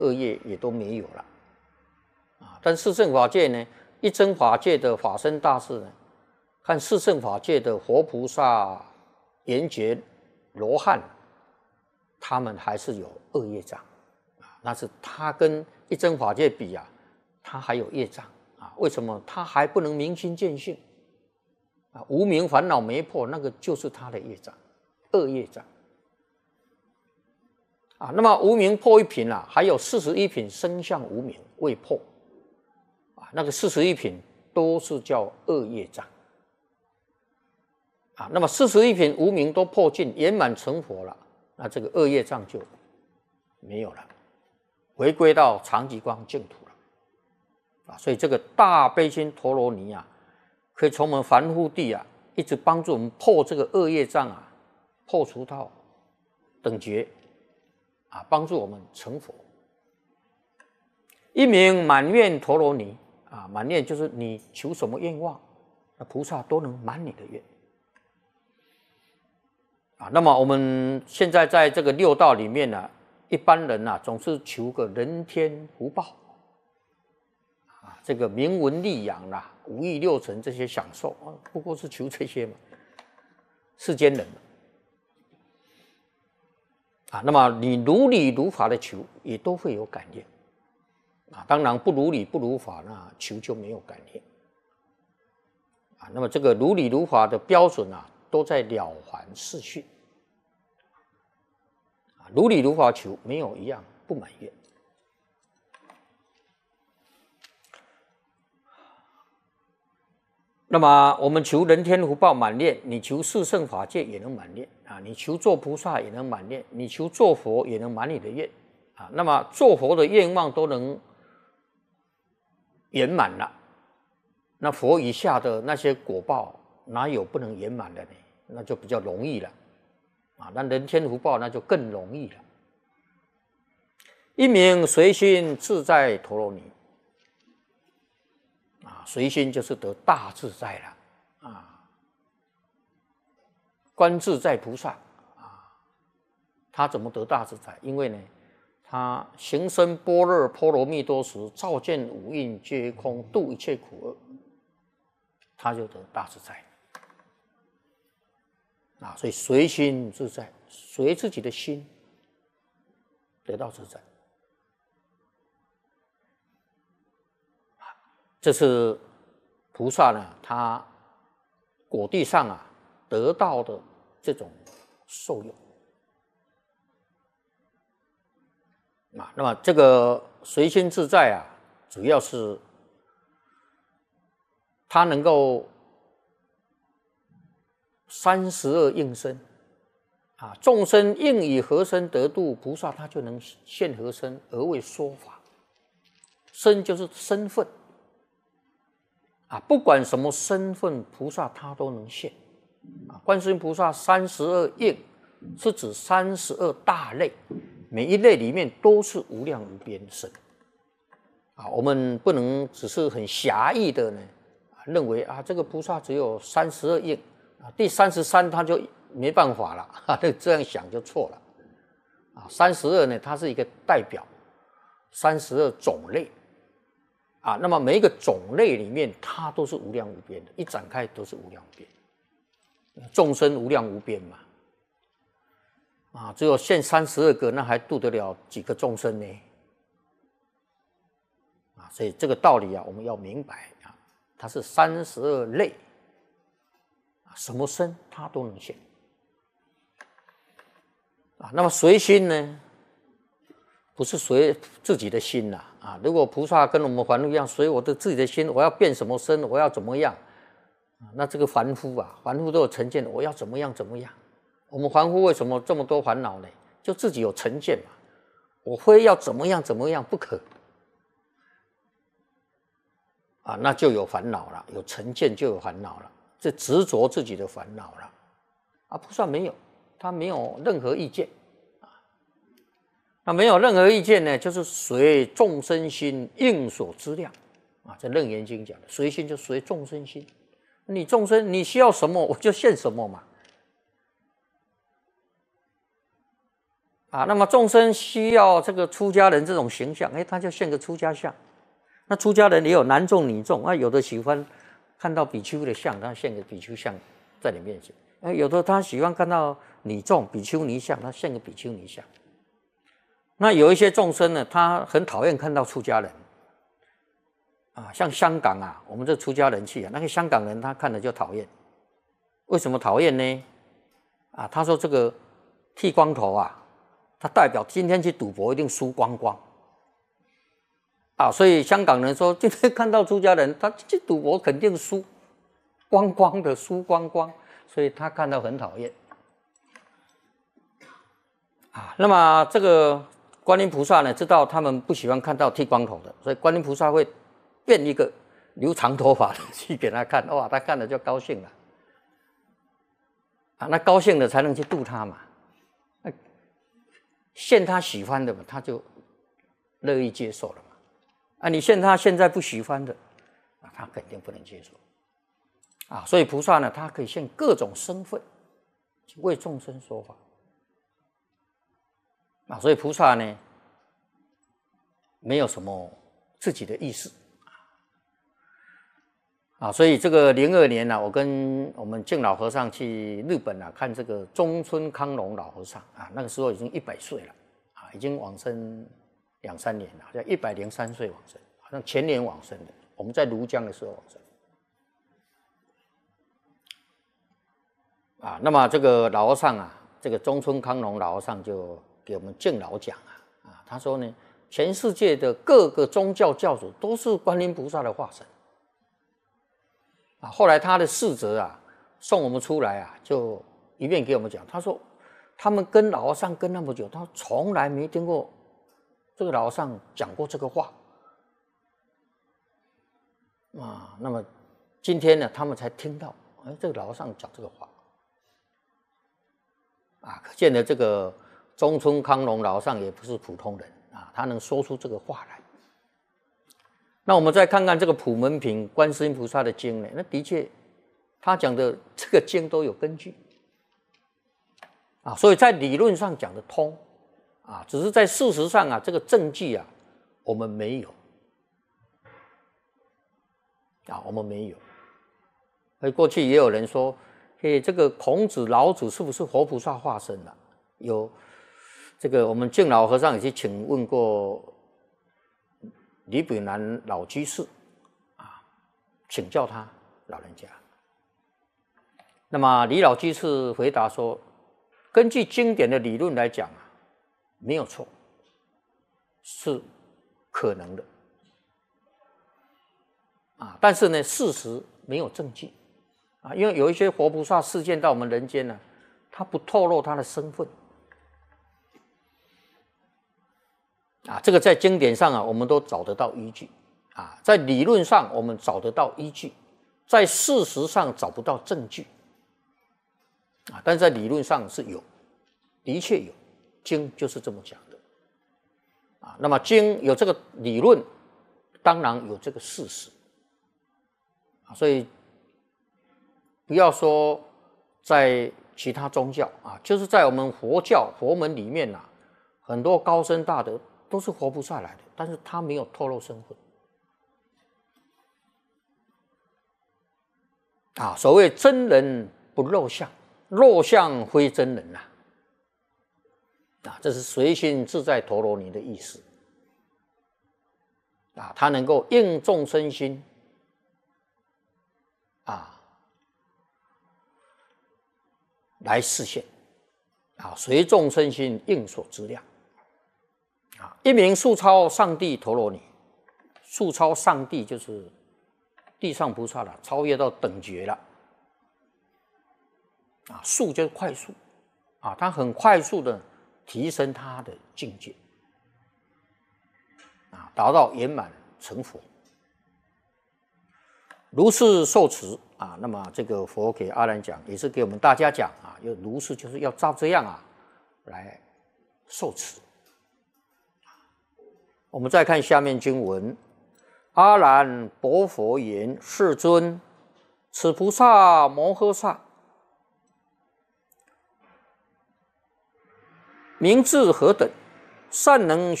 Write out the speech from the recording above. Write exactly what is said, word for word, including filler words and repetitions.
恶业也都没有了啊。但四圣法界呢，一真法界的法身大士呢，和四圣法界的活菩萨、圆觉、罗汉，他们还是有恶业障啊。那是他跟一真法界比啊，他还有业障啊。为什么？他还不能明心见性啊，无明烦恼没破，那个就是他的业障，恶业障啊。那么无明破一品啊，还有四十一品生相无明未破啊，那个四十一品都是叫恶业障啊。那么四十一品无明都破尽，圆满成佛了，那这个恶业障就没有了，回归到常寂光净土了啊。所以这个大悲心陀罗尼啊，可以从我们凡夫地啊，一直帮助我们破这个恶业障啊，破除到等觉啊，帮助我们成佛。一名满愿陀罗尼啊，满愿就是你求什么愿望，那菩萨都能满你的愿啊。那么我们现在在这个六道里面呢、啊，一般人啊总是求个人天福报啊，这个名闻利养啦、啊，五欲六尘这些享受啊，不过是求这些嘛，世间人啊。那么你如理如法的求，也都会有感应啊。当然不如理不如法，那求就没有感应啊。那么这个如理如法的标准啊，都在了凡四训啊。如理如法求，没有一样不满愿。那么我们求人天福报满愿，你求四圣法界也能满愿啊，你求做菩萨也能满愿，你求做佛也能满你的愿啊。那么做佛的愿望都能圆满了，那佛以下的那些果报哪有不能圆满的呢？那就比较容易了啊。那人天福报那就更容易了。一名随心自在陀罗尼。啊，随心就是得大自在了啊！观自在菩萨啊，他怎么得大自在？因为呢，他行深般若波罗蜜多时，照见五蕴皆空，度一切苦厄，他就得大自在啊！所以随心自在，随自己的心得到自在。这是菩萨呢，他果地上啊得到的这种受用啊。那么这个随心自在啊，主要是他能够三十二应身啊，众生应以何身得度，菩萨他就能现何身而为说法。身就是身份。啊，不管什么身份，菩萨他都能现。啊，观世音菩萨三十二应是指三十二大类，每一类里面都是无量无边身。啊，我们不能只是很狭义的呢，认为啊这个菩萨只有三十二应，啊第三十三他就没办法了，啊这样想就错了。啊，三十二呢，它是一个代表，三十二种类。啊，那么每一个种类里面，它都是无量无边的，一展开都是无量无边。众生无量无边嘛，啊，只有现三十二个，那还度得了几个众生呢？啊，所以这个道理啊，我们要明白啊，它是三十二类，啊，什么身它都能现。啊，那么随心呢？不是随自己的心呐啊！如果菩萨跟我们凡夫一样随我的自己的心，我要变什么身，我要怎么样啊？那这个凡夫啊，凡夫都有成见，我要怎么样怎么样？我们凡夫为什么这么多烦恼呢？就自己有成见嘛，我非要怎么样怎么样不可啊，那就有烦恼了，有成见就有烦恼了，这执着自己的烦恼了啊！菩萨没有，他没有任何意见。那没有任何意见呢，就是随众生心应所知量啊。这《楞严经》讲的，随心就随众生心，你众生你需要什么，我就现什么嘛。 啊，那么众生需要这个出家人这种形象，哎，他就现个出家相。那出家人也有男众女众啊，有的喜欢看到比丘的像，他现个比丘像在你面前；啊，有的他喜欢看到女众比丘尼像，他现个比丘尼像。那有一些众生呢，他很讨厌看到出家人啊，像香港啊，我们这出家人去啊，那个香港人他看了就讨厌。为什么讨厌呢？啊，他说这个剃光头啊。他代表今天去赌博一定输光光啊，所以香港人说今天看到出家人，他去赌博肯定输光光的，输光光，所以他看到很讨厌啊。那么这个观音菩萨呢，知道他们不喜欢看到剃光头的，所以观音菩萨会变一个留长头发的去给他看，哇，他看了就高兴了啊，那高兴了才能去度他嘛。现他喜欢的嘛，他就乐意接受了嘛。啊，你现他现在不喜欢的，啊，他肯定不能接受。啊，所以菩萨呢，他可以现各种身份，为众生说法。啊，所以菩萨呢，没有什么自己的意识。啊，所以这个零二年呢、啊，我跟我们净老和尚去日本啊，看这个中村康隆老和尚啊，那个时候已经一百岁了啊，已经往生两三年了，好像一百零三岁往生，好像前年往生的。我们在庐江的时候往生。啊，那么这个老和尚啊，这个中村康隆老和尚就给我们净老讲啊，啊，他说呢，全世界的各个宗教教主都是观音菩萨的化身。啊，后来他的侍者啊送我们出来啊，就一面给我们讲，他说他们跟老和尚跟那么久，他从来没听过这个老和尚讲过这个话啊。那么今天呢，他们才听到，哎，这个老和尚讲这个话啊，可见的这个中村康隆老和尚也不是普通人啊，他能说出这个话来。那我们再看看这个普门品观世音菩萨的经呢，那的确他讲的这个经都有根据啊，所以在理论上讲得通啊，只是在事实上啊，这个证据啊我们没有啊，我们没有。而过去也有人说，嘿，这个孔子老子是不是活菩萨化身啊？有这个我们净老和尚也去请问过李炳南老居士啊，请教他老人家。那么李老居士回答说，根据经典的理论来讲啊，没有错，是可能的啊，但是呢，事实没有证据啊，因为有一些活菩萨示现到我们人间呢，他不透露他的身份。啊，这个在经典上啊，我们都找得到依据啊，在理论上我们找得到依据，在事实上找不到证据啊，但是在理论上是有，的确有，经就是这么讲的啊。那么经有这个理论，当然有这个事实啊，所以不要说在其他宗教啊，就是在我们佛教佛门里面啊，很多高僧大德都是活菩萨来的，但是他没有透露身份啊。所谓真人不露相，露相非真人呐、啊。啊，这是随心自在陀罗尼的意思啊，他能够应众生心啊来示现啊，随众生心应所知量。啊，一名速超上帝陀罗尼，速超上帝就是地上菩萨了，超越到等觉了。啊，速就是快速，啊，他很快速的提升他的境界，啊，达到圆满成佛。如是受持啊，那么这个佛给阿难讲，也是给我们大家讲啊，要如是就是要照这样啊来受持。我们再看下面经文，阿难薄佛言：世尊，此菩萨摩诃萨明智何等？善能